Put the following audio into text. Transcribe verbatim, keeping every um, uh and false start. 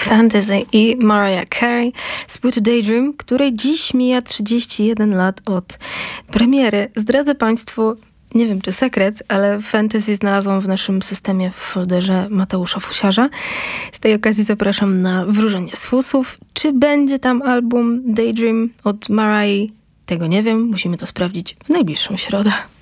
Fantasy i Mariah Carey z płyty Daydream, której dziś mija trzydzieści jeden lat od premiery. Zdradzę Państwu, nie wiem czy sekret, ale Fantasy znalazłam w naszym systemie w folderze Mateusza Fusiarza. Z tej okazji zapraszam na wróżenie z fusów. Czy będzie tam album Daydream od Mariah? Tego nie wiem, musimy to sprawdzić w najbliższą środę.